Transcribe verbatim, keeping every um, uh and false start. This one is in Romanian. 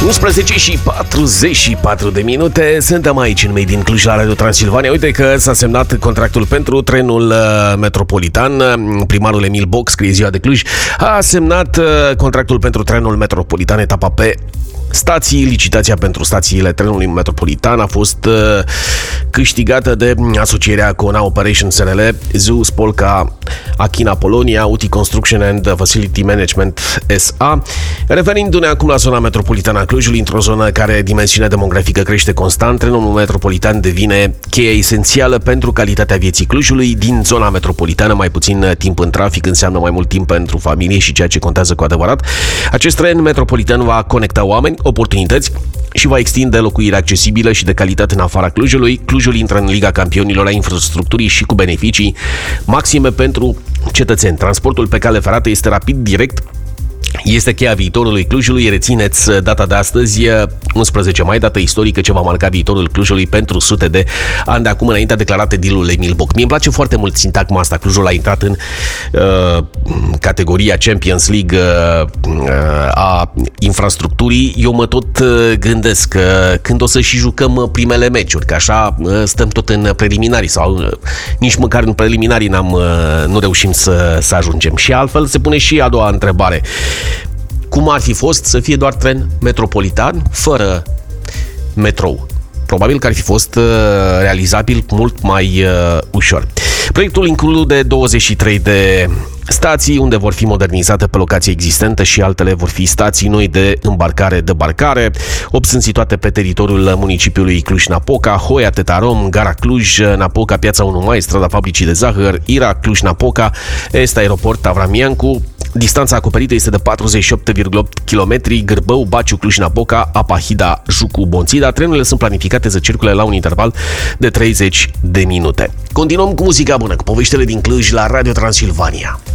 unsprezece și patruzeci și patru de minute. Suntem aici în Made in Cluj la Radio Transilvania. Uite că s-a semnat contractul pentru trenul metropolitan. Primarul Emil Boc, scrie Ziua de Cluj, a semnat contractul pentru trenul metropolitan etapa P. Stații, licitația pentru stațiile trenului metropolitan a fost uh, câștigată de asocierea Cona Operation S R L, Zeus Polca, Achina Polonia, U T I Construction and Facility Management S A. Referindu-ne acum la zona metropolitană a Clujului, într-o zonă care dimensiunea demografică crește constant, trenul metropolitan devine cheia esențială pentru calitatea vieții Clujului. Din zona metropolitană, mai puțin timp în trafic înseamnă mai mult timp pentru familie și ceea ce contează cu adevărat. Acest tren metropolitan va conecta oameni, oportunități și va extinde locuire accesibilă și de calitate în afara Clujului. Clujul intră în Liga Campionilor a infrastructurii și cu beneficii maxime pentru cetățeni. Transportul pe cale ferată este rapid, direct, este cheia viitorului Clujului. Rețineți data de astăzi, unsprezece mai, dată istorică ce va marca viitorul Clujului pentru sute de ani de acum înainte, a declarat edilul Emil Boc. Mie îmi place foarte mult sintagma asta. Clujul a intrat în uh, categoria Champions League uh, a infrastructurii. Eu mă tot uh, gândesc că uh, când o să și jucăm primele meciuri, că așa uh, stăm tot în preliminarii sau uh, nici măcar în preliminarii n-am, uh, nu reușim să, să ajungem. Și altfel se pune și a doua întrebare. Cum ar fi fost să fie doar tren metropolitan fără metrou? Probabil că ar fi fost uh, realizabil mult mai uh, ușor. Proiectul include douăzeci și trei de stații unde vor fi modernizate pe locație existentă și altele vor fi stații noi de îmbarcare-debarcare. opt sunt situate pe teritoriul municipiului Cluj-Napoca, Hoia, Tetarom, Gara Cluj, Napoca, Piața unu Mai, Strada Fabricii de Zahăr, Ira, Cluj-Napoca, Est, Aeroport Avram Iancu. Distanța acoperită este de patruzeci și opt virgulă opt kilometri, Gârbău, Baciu, Cluj-Napoca, Apahida, Jucu, Bonțida. Trenurile sunt planificate să circule la un interval de treizeci de minute. Continuăm cu muzica bună, cu poveștile din Cluj la Radio Transilvania.